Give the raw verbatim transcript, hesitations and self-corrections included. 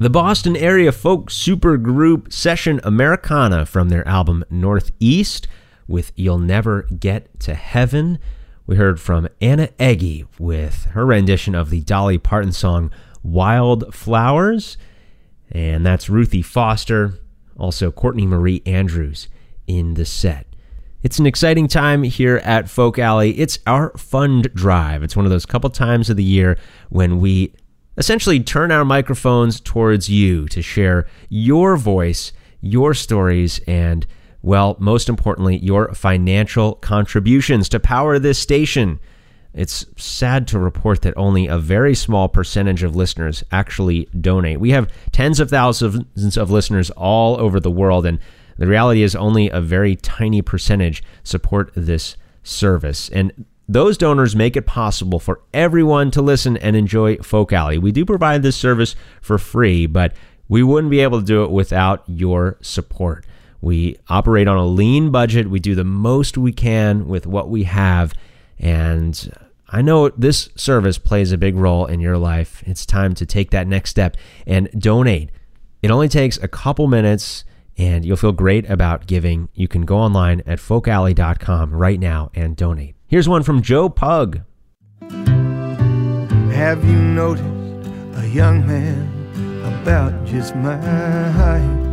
The Boston area folk supergroup Session Americana from their album Northeast with You'll Never Get to Heaven. We heard from Anna Eggy with her rendition of the Dolly Parton song Wildflowers. And that's Ruthie Foster, also Courtney Marie Andrews in the set. It's an exciting time here at Folk Alley. It's our fund drive. It's one of those couple times of the year when we essentially turn our microphones towards you to share your voice, your stories, and, well, most importantly, your financial contributions to power this station. It's sad to report that only a very small percentage of listeners actually donate. We have tens of thousands of listeners all over the world, and the reality is only a very tiny percentage support this service. And those donors make it possible for everyone to listen and enjoy Folk Alley. We do provide this service for free, but we wouldn't be able to do it without your support. We operate on a lean budget. We do the most we can with what we have, and I know this service plays a big role in your life. It's time to take that next step and donate. It only takes a couple minutes, and you'll feel great about giving. You can go online at folk alley dot com right now and donate. Here's one from Joe Pug. Have you noticed a young man about just my height?